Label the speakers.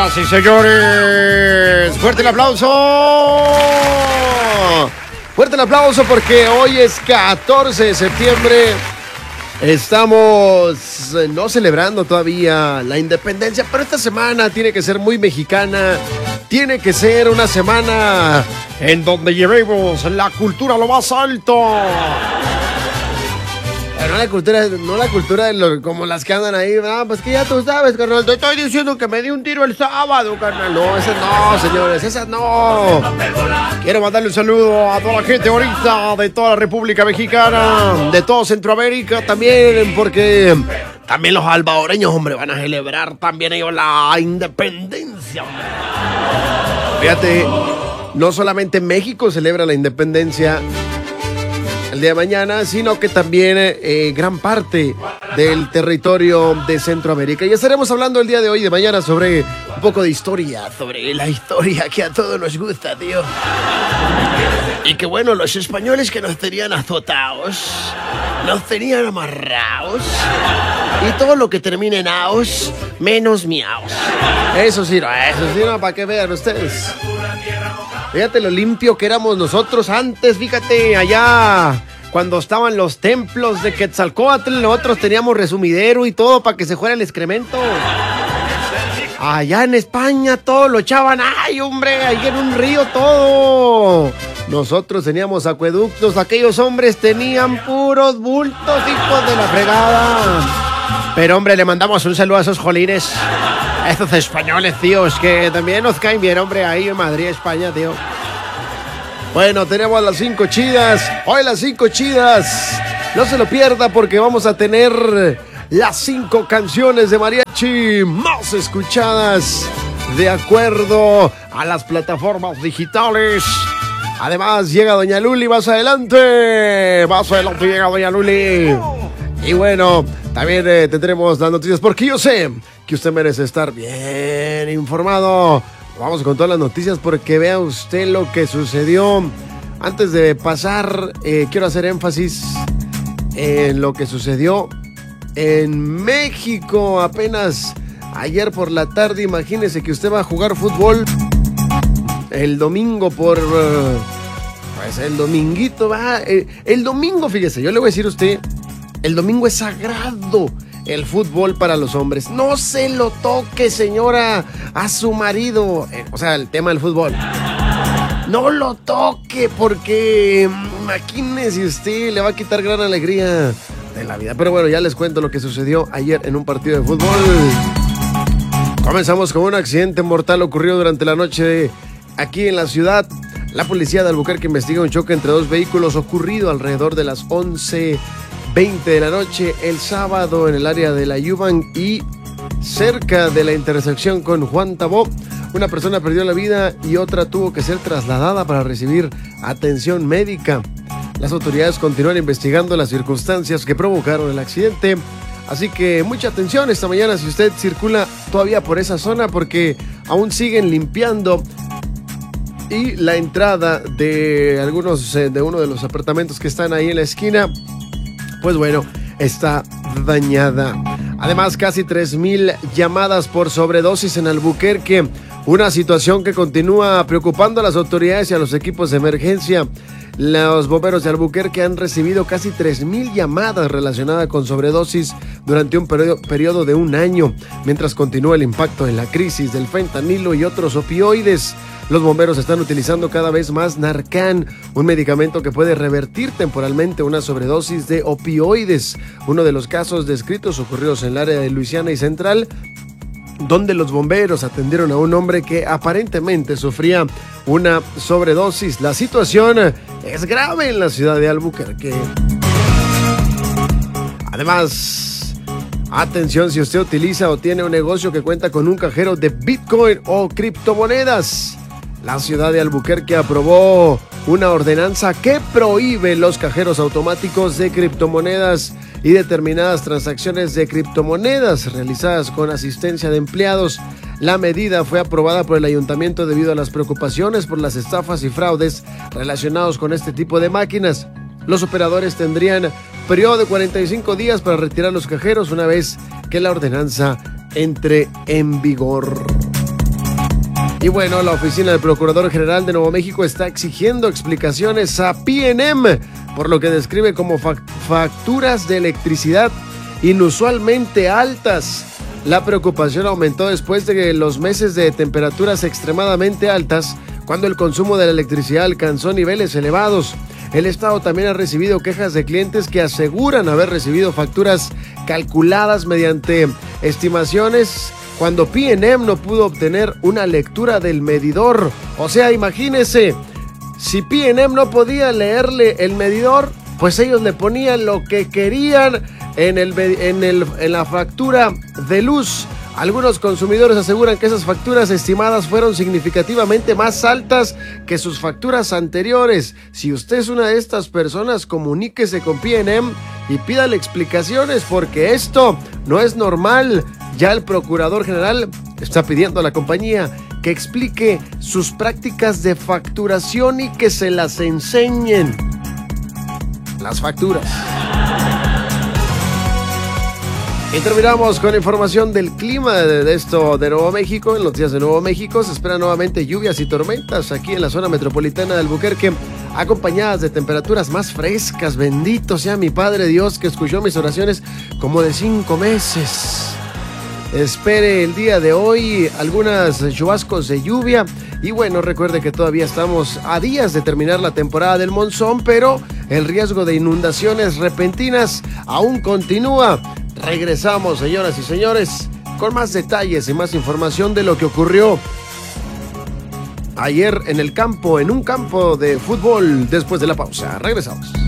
Speaker 1: Señoras y señores, fuerte el aplauso. Fuerte el aplauso porque hoy es 14 de septiembre. Estamos no celebrando todavía la independencia, pero esta semana tiene que ser muy mexicana. Tiene que ser una semana en donde llevemos la cultura a lo más alto. Pero no la cultura de como las que andan ahí, ¿verdad? Pues que ya tú sabes, carnal, te estoy diciendo que me di un tiro el sábado, carnal. No, esas no, señores, esas no. Quiero mandarle un saludo a toda la gente ahorita de toda la República Mexicana, de todo Centroamérica también, porque también los salvadoreños, hombre, van a celebrar también ellos la independencia, hombre. Fíjate, no solamente México celebra la independencia el día de mañana, sino que también gran parte del territorio de Centroamérica. Y estaremos hablando el día de hoy y de mañana sobre un poco de historia, sobre la historia que a todos nos gusta, tío. Y que bueno, los españoles que nos tenían azotados, nos tenían amarrados, y todo lo que termine en aos, menos miaos. Eso sí, no, para que vean ustedes. Fíjate lo limpio que éramos nosotros antes, fíjate, allá cuando estaban los templos de Quetzalcóatl, nosotros teníamos resumidero y todo para que se fuera el excremento. Allá en España todo lo echaban, ay hombre, ahí en un río todo. Nosotros teníamos acueductos, aquellos hombres tenían puros bultos, hijos de la fregada. Pero hombre, le mandamos un saludo a esos jolines, a estos españoles, tíos, que también nos caen bien, hombre, ahí en Madrid, España, tío. Bueno, tenemos las 5 chidas. Hoy las 5 chidas. No se lo pierda porque vamos a tener las 5 canciones de mariachi más escuchadas de acuerdo a las plataformas digitales. Además, llega Doña Luli, más adelante llega Doña Luli. Y bueno, también tendremos las noticias porque yo sé que usted merece estar bien informado. Vamos con todas las noticias porque vea usted lo que sucedió. Antes de pasar, quiero hacer énfasis en lo que sucedió en México apenas ayer por la tarde. Imagínese que usted va a jugar fútbol el domingo pues el dominguito va. El domingo, fíjese, yo le voy a decir a usted, el domingo es sagrado. El fútbol para los hombres. No se lo toque, señora, a su marido. O sea, el tema del fútbol. No lo toque porque imagínese usted, le va a quitar gran alegría de la vida. Pero bueno, ya les cuento lo que sucedió ayer en un partido de fútbol. Comenzamos con un accidente mortal ocurrido durante la noche aquí en la ciudad. La policía de Albuquerque investiga un choque entre dos vehículos ocurrido alrededor de las 11:20 de la noche el sábado en el área de la Yuban y cerca de la intersección con Juan Tabó. Una persona perdió la vida y otra tuvo que ser trasladada para recibir atención médica. Las autoridades continúan investigando las circunstancias que provocaron el accidente. Así que mucha atención esta mañana si usted circula todavía por esa zona porque aún siguen limpiando y la entrada de de uno de los apartamentos que están ahí en la esquina, pues bueno, está dañada. Además, casi 3,000 llamadas por sobredosis en Albuquerque. Una situación que continúa preocupando a las autoridades y a los equipos de emergencia. Los bomberos de Albuquerque han recibido casi 3,000 llamadas relacionadas con sobredosis durante un periodo de un año, mientras continúa el impacto de la crisis del fentanilo y otros opioides. Los bomberos están utilizando cada vez más Narcan, un medicamento que puede revertir temporalmente una sobredosis de opioides. Uno de los casos descritos ocurridos en el área de Luisiana y Central, donde los bomberos atendieron a un hombre que aparentemente sufría una sobredosis. La situación es grave en la ciudad de Albuquerque. Además, atención si usted utiliza o tiene un negocio que cuenta con un cajero de Bitcoin o criptomonedas. La ciudad de Albuquerque aprobó una ordenanza que prohíbe los cajeros automáticos de criptomonedas y determinadas transacciones de criptomonedas realizadas con asistencia de empleados. La medida fue aprobada por el ayuntamiento debido a las preocupaciones por las estafas y fraudes relacionados con este tipo de máquinas. Los operadores tendrían periodo de 45 días para retirar los cajeros una vez que la ordenanza entre en vigor. Y bueno, la oficina del Procurador General de Nuevo México está exigiendo explicaciones a PNM por lo que describe como facturas de electricidad inusualmente altas. La preocupación aumentó después de los meses de temperaturas extremadamente altas, cuando el consumo de la electricidad alcanzó niveles elevados. El Estado también ha recibido quejas de clientes que aseguran haber recibido facturas calculadas mediante estimaciones cuando PNM no pudo obtener una lectura del medidor. O sea, imagínese, si PNM no podía leerle el medidor, pues ellos le ponían lo que querían en la factura de luz. Algunos consumidores aseguran que esas facturas estimadas fueron significativamente más altas que sus facturas anteriores. Si usted es una de estas personas, comuníquese con PNM y pídale explicaciones, porque esto no es normal. Ya el Procurador General está pidiendo a la compañía que explique sus prácticas de facturación y que se las enseñen. Las facturas. Y terminamos con información del clima de Nuevo México. En los días de Nuevo México se esperan nuevamente lluvias y tormentas aquí en la zona metropolitana de Albuquerque, acompañadas de temperaturas más frescas. Bendito sea mi Padre Dios, que escuchó mis oraciones como de 5 meses. Espere el día de hoy algunas chubascos de lluvia. Y bueno, recuerde que todavía estamos a días de terminar la temporada del monzón, pero el riesgo de inundaciones repentinas aún continúa. Regresamos, señoras y señores, con más detalles y más información de lo que ocurrió ayer en un campo de fútbol, después de la pausa. Regresamos.